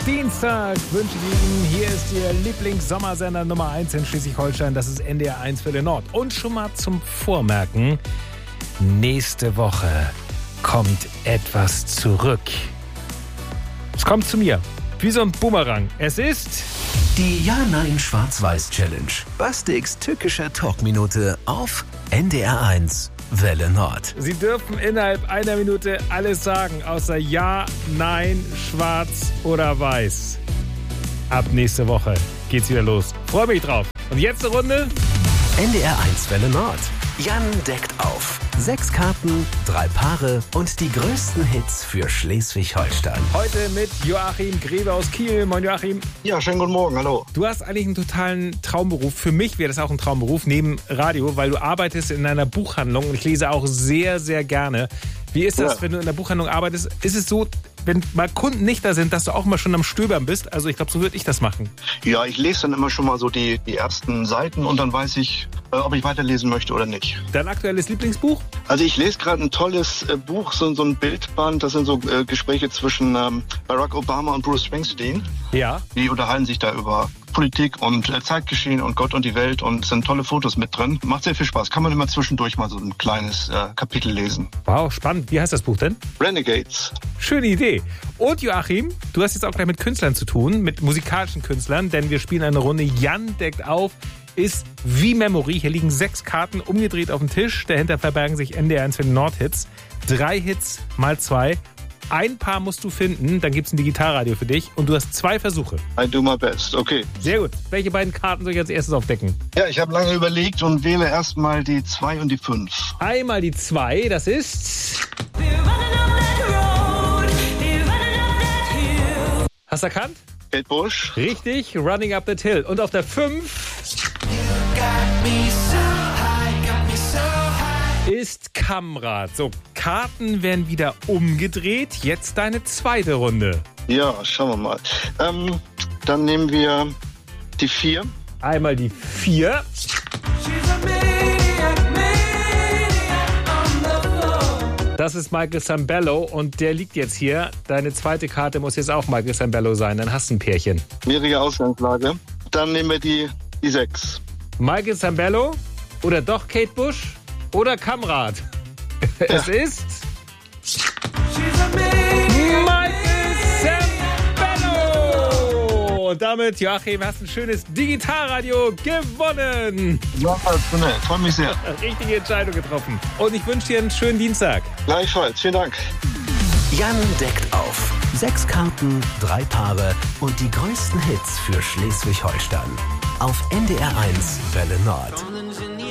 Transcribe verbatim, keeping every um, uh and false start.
Dienstag wünsche ich Ihnen. Hier ist Ihr Lieblings-Sommersender Nummer eins in Schleswig-Holstein. Das ist N D R eins Welle Nord. Und schon mal zum Vormerken: Nächste Woche kommt etwas zurück. Es kommt zu mir. Wie so ein Bumerang. Es ist die Ja-Nein-Schwarz-Weiß-Challenge. Bastiks tückischer Talkminute auf N D R eins Welle Nord. Sie dürfen innerhalb einer Minute alles sagen, außer Ja, Nein, Schwarz oder Weiß. Ab nächste Woche geht's wieder los. Freue mich drauf. Und jetzt eine Runde. N D R eins Welle Nord. Jan deckt auf. Sechs Karten, drei Paare und die größten Hits für Schleswig-Holstein. Heute mit Joachim Grebe aus Kiel. Moin Joachim. Ja, schönen guten Morgen, hallo. Du hast eigentlich einen totalen Traumberuf. Für mich wäre das auch ein Traumberuf neben Radio, weil du arbeitest in einer Buchhandlung und ich lese auch sehr, sehr gerne. Wie ist das, ja, wenn du in der Buchhandlung arbeitest? Ist es so, wenn mal Kunden nicht da sind, dass du auch mal schon am Stöbern bist? Also ich glaube, so würde ich das machen. Ja, ich lese dann immer schon mal so die, die ersten Seiten und dann weiß ich, äh, ob ich weiterlesen möchte oder nicht. Dein aktuelles Lieblingsbuch? Also ich lese gerade ein tolles äh, Buch, so, so ein Bildband. Das sind so äh, Gespräche zwischen ähm, Barack Obama und Bruce Springsteen. Ja. Die unterhalten sich da über Politik und äh, Zeitgeschehen und Gott und die Welt und es sind tolle Fotos mit drin. Macht sehr viel Spaß. Kann man immer zwischendurch mal so ein kleines äh, Kapitel lesen. Wow, spannend. Wie heißt das Buch denn? Renegades. Schöne Idee. Und Joachim, du hast jetzt auch gleich mit Künstlern zu tun, mit musikalischen Künstlern, denn wir spielen eine Runde. Jan deckt auf, ist wie Memory. Hier liegen sechs Karten umgedreht auf dem Tisch. Dahinter verbergen sich N D R eins für den Nordhits. Drei Hits mal zwei. Ein Paar musst du finden, dann gibt es ein Digitalradio für dich und du hast zwei Versuche. I do my best, okay. Sehr gut. Welche beiden Karten soll ich als erstes aufdecken? Ja, ich habe lange überlegt und wähle erstmal die zwei und die fünf. Einmal die zwei, das ist... Hast du erkannt? Kate Bush. Richtig, Running Up That Hill. Und auf der fünf ist Kamrat. So, Karten werden wieder umgedreht. Jetzt deine zweite Runde. Ja, schauen wir mal. Ähm, dann nehmen wir die vier. Einmal die vier. Das ist Michael Sambello und der liegt jetzt hier. Deine zweite Karte muss jetzt auch Michael Sambello sein. Dann hast du ein Pärchen. Schwierige Ausgangslage. Dann nehmen wir die, die sechs. Michael Sambello oder doch Kate Bush oder Kamrat? Ja. Es ist... Michael Sambello! Und damit, Joachim, hast ein schönes Digitalradio gewonnen. Ja, nett. Freue mich sehr. Richtige Entscheidung getroffen. Und ich wünsche dir einen schönen Dienstag. Gleichfalls. Vielen Dank. Jan deckt auf. Sechs Karten, drei Paare und die größten Hits für Schleswig-Holstein. Auf N D R eins Welle Nord.